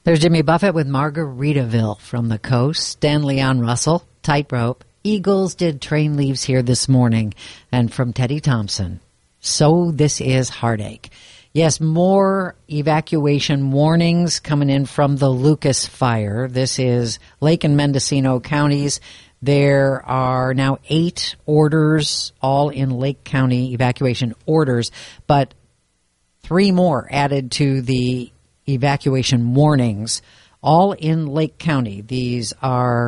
There's Jimmy Buffett with Margaritaville from the coast. Dan Leon Russell, Tightrope. Eagles did train leaves here this morning. And from Teddy Thompson, so this is heartache. Yes, more evacuation warnings coming in from the Lucas fire. This is Lake and Mendocino counties. There are now 8 orders, all in Lake County evacuation orders, but 3 more added to the evacuation warnings, all in Lake County. These are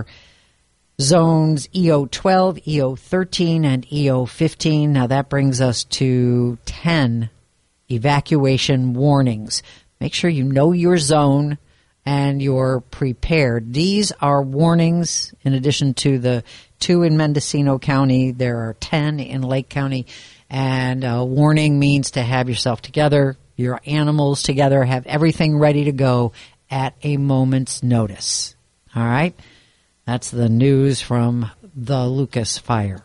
zones EO12, EO13, and EO15. Now that brings us to 10 evacuation warnings. Make sure you know your zone and you're prepared. These are warnings in addition to the 2 in Mendocino County. There are 10 in Lake County. And a warning means to have yourself together, your animals together, have everything ready to go at a moment's notice. All right? That's the news from the Lucas fire.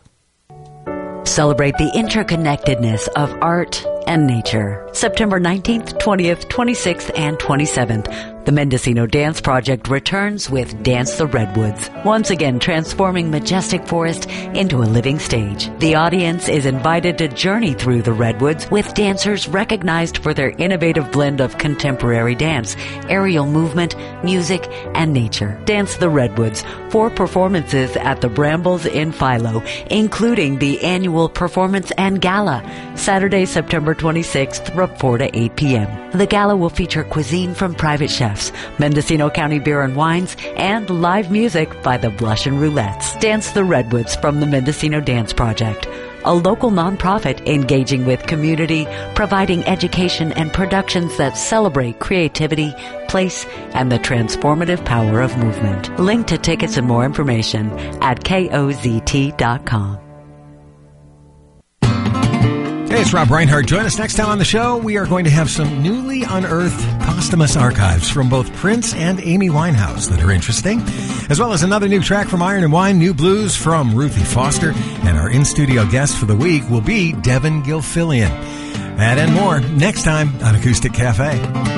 Celebrate the interconnectedness of art and nature. September 19th, 20th, 26th, and 27th. The Mendocino Dance Project returns with Dance the Redwoods, once again transforming majestic forest into a living stage. The audience is invited to journey through the Redwoods with dancers recognized for their innovative blend of contemporary dance, aerial movement, music, and nature. Dance the Redwoods, 4 performances at the Brambles in Philo, including the annual performance and gala, Saturday, September 26th from 4 to 8 p.m. The gala will feature cuisine from private chefs, Mendocino County beer and wines, and live music by the Blush and Roulettes. Dance the Redwoods from the Mendocino Dance Project, a local nonprofit engaging with community, providing education and productions that celebrate creativity, place, and the transformative power of movement. Link to tickets and more information at kozt.com. Hey, it's Rob Reinhardt. Join us next time on the show. We are going to have some newly unearthed posthumous archives from both Prince and Amy Winehouse that are interesting, as well as another new track from Iron and Wine, new blues from Ruthie Foster, and our in-studio guest for the week will be Devin Gilfillian. That and more next time on Acoustic Cafe.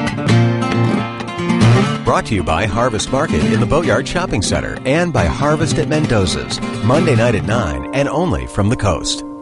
Brought to you by Harvest Market in the Boatyard Shopping Center and by Harvest at Mendoza's, Monday night at 9 and only from the coast.